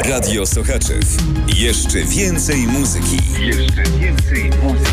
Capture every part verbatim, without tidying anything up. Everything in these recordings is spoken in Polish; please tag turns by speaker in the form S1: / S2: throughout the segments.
S1: Radio Sochaczew. Jeszcze więcej muzyki. Jeszcze więcej muzyki.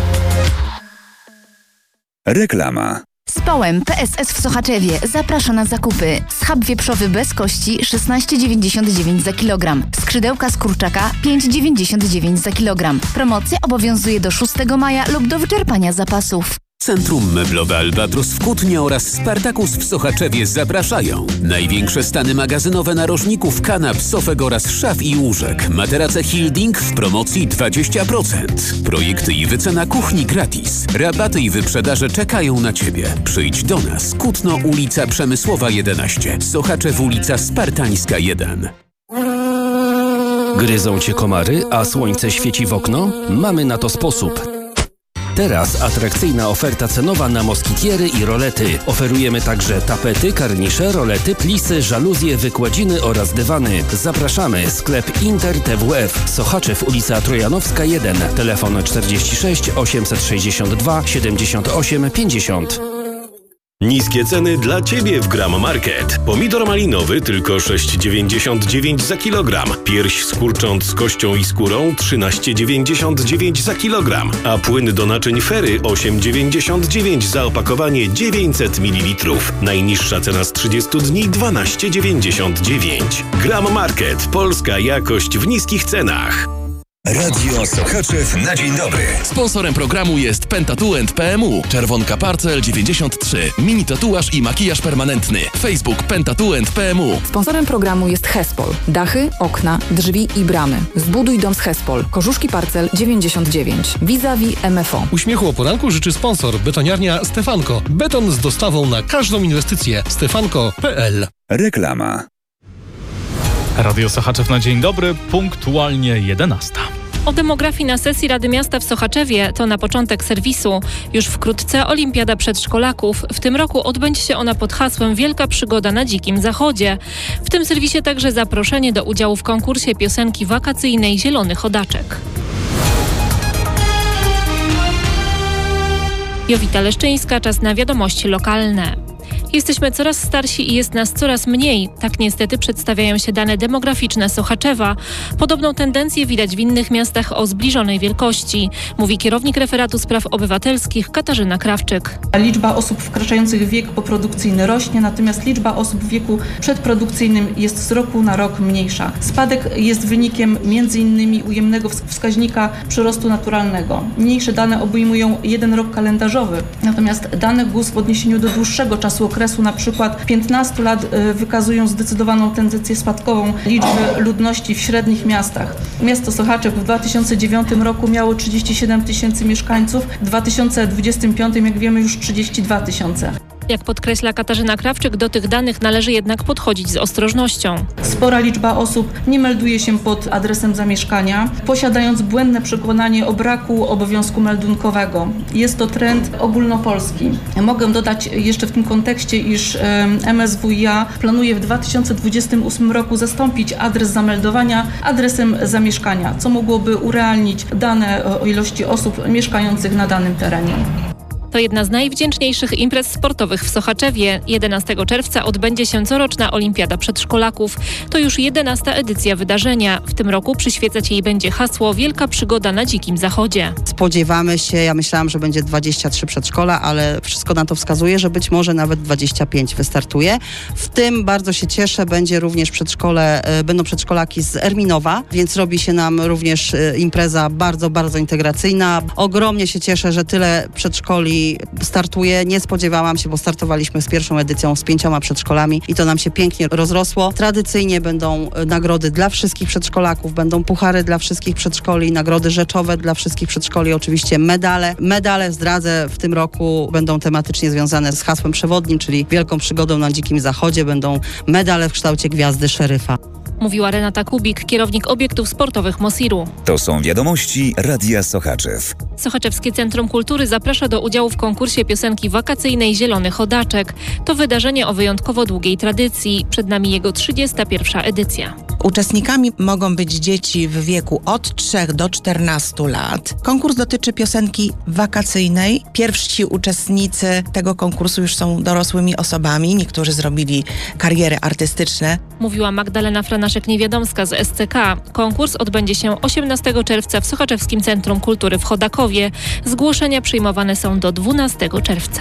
S1: Reklama.
S2: Społem P S S w Sochaczewie zaprasza na zakupy. Schab wieprzowy bez kości szesnaście dziewięćdziesiąt dziewięć za kilogram. Skrzydełka z kurczaka pięć dziewięćdziesiąt dziewięć za kilogram. Promocja obowiązuje do szóstego maja lub do wyczerpania zapasów.
S3: Centrum Meblowe Albatros w Kutnie oraz Spartakus w Sochaczewie zapraszają. Największe stany magazynowe narożników, kanap, sofek oraz szaf i łóżek. Materace Hilding w promocji dwadzieścia procent. Projekty i wycena kuchni gratis. Rabaty i wyprzedaże czekają na Ciebie. Przyjdź do nas. Kutno, ulica Przemysłowa jedenaście. Sochaczew, ulica Spartańska jeden.
S4: Gryzą Cię komary, a słońce świeci w okno? Mamy na to sposób. Teraz atrakcyjna oferta cenowa na moskitiery i rolety. Oferujemy także tapety, karnisze, rolety, plisy, żaluzje, wykładziny oraz dywany. Zapraszamy. Sklep Inter T W F. Sochaczew, ulica Trojanowska jeden. Telefon czterdzieści sześć osiemset sześćdziesiąt dwa siedemdziesiąt osiem pięćdziesiąt.
S5: Niskie ceny dla Ciebie w Gram Market. Pomidor malinowy tylko sześć dziewięćdziesiąt dziewięć za kilogram. Pierś z kurcząt z kością i skórą trzynaście dziewięćdziesiąt dziewięć za kilogram. A płyn do naczyń Fery osiem dziewięćdziesiąt dziewięć za opakowanie dziewięćset mililitrów. Najniższa cena z trzydziestu dni dwanaście dziewięćdziesiąt dziewięć. Gram Market. Polska jakość w niskich cenach.
S1: Radio Sochaczew na dzień dobry.
S6: Sponsorem programu jest Pentatuent P M U. Czerwonka Parcel dziewięćdziesiąt trzy. Mini tatuaż i makijaż permanentny. Facebook Pentatuent P M U.
S7: Sponsorem programu jest Hespol. Dachy, okna, drzwi i bramy. Zbuduj dom z Hespol. Korzuszki Parcel dziewięćdziesiąt dziewięć. Vis-a-vis M F O.
S8: Uśmiechu o poranku życzy sponsor. Betoniarnia Stefanko. Beton z dostawą na każdą inwestycję. stefanko kropka p l.
S1: Reklama.
S9: Radio Sochaczew na dzień dobry, punktualnie jedenasta.
S10: O demografii na sesji Rady Miasta w Sochaczewie to na początek serwisu. Już wkrótce Olimpiada Przedszkolaków. W tym roku odbędzie się ona pod hasłem Wielka Przygoda na Dzikim Zachodzie. W tym serwisie także zaproszenie do udziału w konkursie piosenki wakacyjnej Zielony Chodaczek. Jowita Leszczyńska, czas na wiadomości lokalne. Jesteśmy coraz starsi i jest nas coraz mniej. Tak niestety przedstawiają się dane demograficzne Sochaczewa. Podobną tendencję widać w innych miastach o zbliżonej wielkości, mówi kierownik referatu spraw obywatelskich Katarzyna Krawczyk.
S11: Liczba osób wkraczających wiek poprodukcyjny rośnie, natomiast liczba osób w wieku przedprodukcyjnym jest z roku na rok mniejsza. Spadek jest wynikiem między innymi ujemnego wskaźnika przyrostu naturalnego. Mniejsze dane obejmują jeden rok kalendarzowy, natomiast dane G U S w odniesieniu do dłuższego czasu okresu, na przykład piętnastu lat, wykazują zdecydowaną tendencję spadkową liczby ludności w średnich miastach. Miasto Sochaczew w dwa tysiące dziewiątym roku miało trzydzieści siedem tysięcy mieszkańców, w dwa tysiące dwudziestym piątym, jak wiemy, już trzydzieści dwa tysiące.
S10: Jak podkreśla Katarzyna Krawczyk, do tych danych należy jednak podchodzić z ostrożnością.
S11: Spora liczba osób nie melduje się pod adresem zamieszkania, posiadając błędne przekonanie o braku obowiązku meldunkowego. Jest to trend ogólnopolski. Mogę dodać jeszcze w tym kontekście, iż M S W iA planuje w dwa tysiące dwudziestym ósmym roku zastąpić adres zameldowania adresem zamieszkania, co mogłoby urealnić dane o ilości osób mieszkających na danym terenie.
S10: To jedna z najwdzięczniejszych imprez sportowych w Sochaczewie. jedenastego czerwca odbędzie się coroczna Olimpiada Przedszkolaków. To już jedenasta edycja wydarzenia. W tym roku przyświecać jej będzie hasło Wielka Przygoda na Dzikim Zachodzie.
S12: Spodziewamy się, ja myślałam, że będzie dwadzieścia trzy przedszkola, ale wszystko na to wskazuje, że być może nawet dwadzieścia pięć wystartuje. W tym bardzo się cieszę, będzie również przedszkole, będą przedszkolaki z Erminowa, więc robi się nam również impreza bardzo, bardzo integracyjna. Ogromnie się cieszę, że tyle przedszkoli startuje. Nie spodziewałam się, bo startowaliśmy z pierwszą edycją z pięcioma przedszkolami i to nam się pięknie rozrosło. Tradycyjnie będą nagrody dla wszystkich przedszkolaków, będą puchary dla wszystkich przedszkoli, nagrody rzeczowe dla wszystkich przedszkoli, oczywiście medale. Medale, zdradzę, w tym roku będą tematycznie związane z hasłem przewodnim, czyli Wielką Przygodą na Dzikim Zachodzie. Będą medale w kształcie gwiazdy szeryfa.
S10: Mówiła Renata Kubik, kierownik obiektów sportowych Mosiru.
S1: To są wiadomości Radia Sochaczew.
S10: Sochaczewskie Centrum Kultury zaprasza do udziału w konkursie piosenki wakacyjnej Zielony Chodaczek. To wydarzenie o wyjątkowo długiej tradycji. Przed nami jego trzydziesta pierwsza edycja.
S13: Uczestnikami mogą być dzieci w wieku od trzech do czternastu lat. Konkurs dotyczy piosenki wakacyjnej. Pierwsi uczestnicy tego konkursu już są dorosłymi osobami. Niektórzy zrobili kariery artystyczne.
S10: Mówiła Magdalena Franaszek-Niewiadomska z S C K. Konkurs odbędzie się osiemnastego czerwca w Sochaczewskim Centrum Kultury w Chodakowie. Zgłoszenia przyjmowane są do dwunastego czerwca.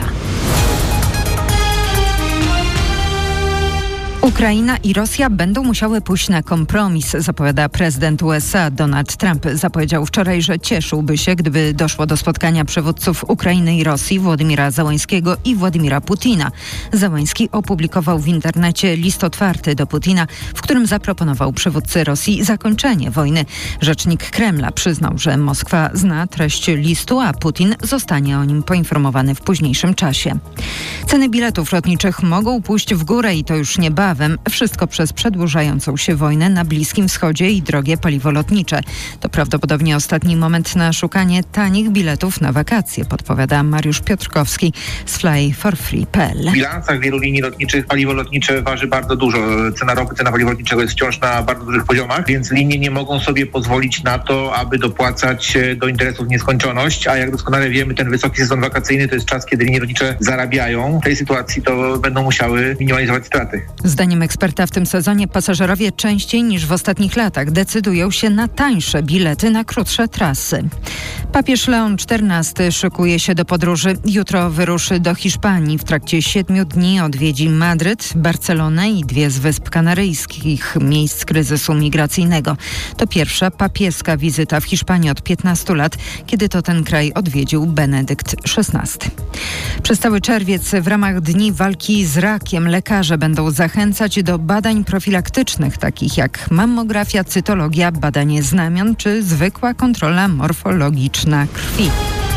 S14: Ukraina i Rosja będą musiały pójść na kompromis, zapowiada prezydent U S A Donald Trump. Zapowiedział wczoraj, że cieszyłby się, gdyby doszło do spotkania przywódców Ukrainy i Rosji, Władimira Zełańskiego i Władimira Putina. Zełański opublikował w internecie list otwarty do Putina, w którym zaproponował przywódcy Rosji zakończenie wojny. Rzecznik Kremla przyznał, że Moskwa zna treść listu, a Putin zostanie o nim poinformowany w późniejszym czasie. Ceny biletów lotniczych mogą pójść w górę i to już niebawem. Wszystko przez przedłużającą się wojnę na Bliskim Wschodzie i drogie paliwo lotnicze. To prawdopodobnie ostatni moment na szukanie tanich biletów na wakacje, podpowiada Mariusz Piotrkowski z fly for free kropka p l.
S15: W bilansach wielu linii lotniczych paliwo lotnicze waży bardzo dużo. Cena ropy, cena paliwa lotniczego jest wciąż na bardzo dużych poziomach, więc linie nie mogą sobie pozwolić na to, aby dopłacać do interesów w nieskończoność, a jak doskonale wiemy, ten wysoki sezon wakacyjny to jest czas, kiedy linie lotnicze zarabiają. W tej sytuacji to będą musiały minimalizować straty.
S14: Zdaniem eksperta w tym sezonie pasażerowie częściej niż w ostatnich latach decydują się na tańsze bilety na krótsze trasy. Papież Leon czternasty szykuje się do podróży. Jutro wyruszy do Hiszpanii. W trakcie siedmiu dni odwiedzi Madryt, Barcelonę i dwie z Wysp Kanaryjskich, miejsc kryzysu migracyjnego. To pierwsza papieska wizyta w Hiszpanii od piętnastu lat, kiedy to ten kraj odwiedził Benedykt szesnasty. Przez cały czerwiec w ramach Dni Walki z Rakiem lekarze będą zachęcać do badań profilaktycznych, takich jak mammografia, cytologia, badanie znamion czy zwykła kontrola morfologiczna krwi.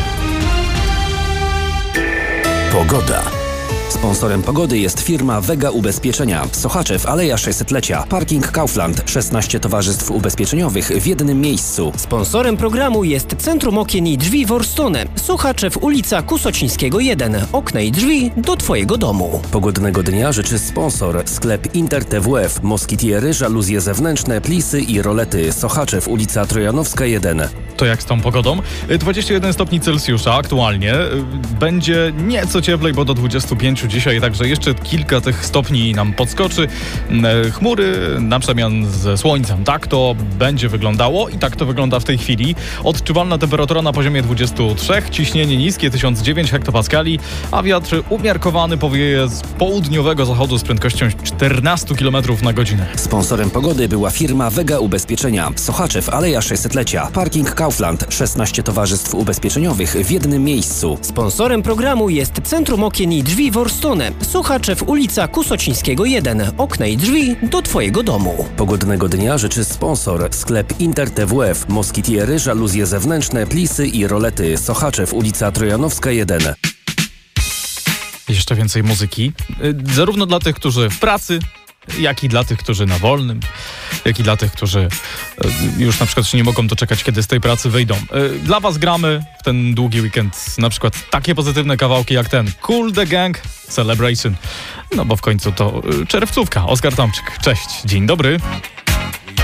S4: Pogoda. Sponsorem pogody jest firma Vega Ubezpieczenia. Sochaczew, Aleja sześćsetlecia. Parking Kaufland. szesnaście towarzystw ubezpieczeniowych w jednym miejscu.
S16: Sponsorem programu jest Centrum Okien i Drzwi Worstone. Sochaczew, ulica Kusocińskiego jeden. Okna i drzwi do Twojego domu.
S4: Pogodnego dnia życzy sponsor. Sklep Inter T W F. Moskitiery, żaluzje zewnętrzne, plisy i rolety. Sochaczew, ulica Trojanowska jeden.
S9: To jak z tą pogodą? dwadzieścia jeden stopni Celsjusza aktualnie. Będzie nieco cieplej, bo do dwudziestu pięciu dzisiaj, także jeszcze kilka tych stopni nam podskoczy. Chmury na przemian ze słońcem. Tak to będzie wyglądało i tak to wygląda w tej chwili. Odczuwalna temperatura na poziomie dwudziestu trzech, ciśnienie niskie tysiąc dziewięć hektopaskali, a wiatr umiarkowany powieje z południowego zachodu z prędkością czternaście kilometrów na godzinę.
S4: Sponsorem pogody była firma Vega Ubezpieczenia. Sochaczew, Aleja sześćsetlecia. Parking Kaufland. szesnaście towarzystw ubezpieczeniowych w jednym miejscu.
S16: Sponsorem programu jest Centrum Okien i Drzwi Worstone. Sochaczew, ulica Kusocińskiego jeden. Okna i drzwi do Twojego domu.
S4: Pogodnego dnia życzy sponsor. Sklep Inter T W F. Moskitiery, żaluzje zewnętrzne, plisy i rolety. Sochaczew, ulica Trojanowska jeden.
S9: Jeszcze więcej muzyki. Zarówno dla tych, którzy w pracy, jak i dla tych, którzy na wolnym, jak i dla tych, którzy już na przykład się nie mogą doczekać, kiedy z tej pracy wyjdą. Dla Was gramy w ten długi weekend na przykład takie pozytywne kawałki jak ten Cool the Gang Celebration. No bo w końcu to czerwcówka. Oskar Tomczyk. Cześć, dzień dobry.